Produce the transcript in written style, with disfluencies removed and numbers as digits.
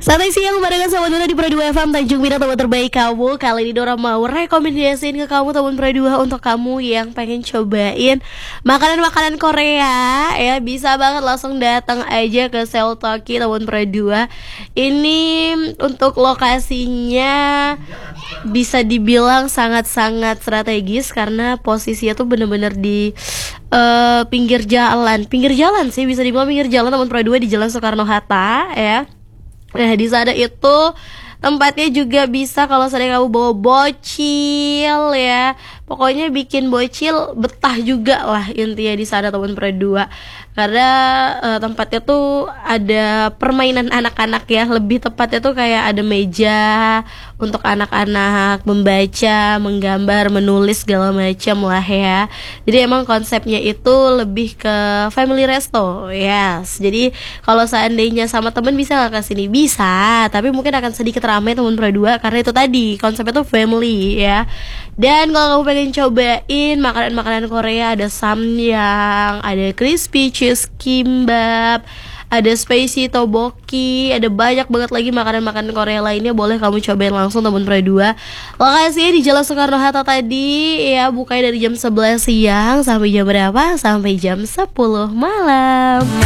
Santai siang barengan sama Dora di Pro 2 FM Tanjung Pinang, teman terbaik kamu. Kali ini Dora mau rekomendasiin ke kamu teman Pro 2 untuk kamu yang pengen cobain makanan-makanan Korea ya. Bisa banget langsung datang aja ke Seoul Toki teman Pro 2. Ini untuk lokasinya bisa dibilang sangat-sangat strategis karena posisinya tuh bener-bener di pinggir jalan sih, bisa dibilang pinggir jalan teman Pro 2 di Jalan Soekarno-Hatta ya. Nah di sana itu tempatnya juga bisa kalau misalnya kamu bawa bocil ya, pokoknya bikin bocil betah juga lah intinya di sana teman Pro 2. Karena tempatnya tuh ada permainan anak-anak ya, lebih tepatnya tuh kayak ada meja untuk anak-anak membaca, menggambar, menulis segala macam lah ya. Jadi emang konsepnya itu lebih ke family resto, yes. Jadi kalau seandainya sama temen bisa nggak kesini? Bisa, tapi mungkin akan sedikit ramai teman Pro 2 karena itu tadi konsepnya tuh family ya. Dan kalau kamu pengen cobain makanan-makanan Korea, ada samyang, ada crispy cheese kimbap, ada spicy tteokbokki, ada banyak banget lagi makanan-makanan Korea lainnya. Boleh kamu cobain langsung teman Pro 2. Lokasinya di Jalan Soekarno-Hatta tadi ya, bukanya dari jam 11 siang sampai jam berapa? Sampai jam 10 malam.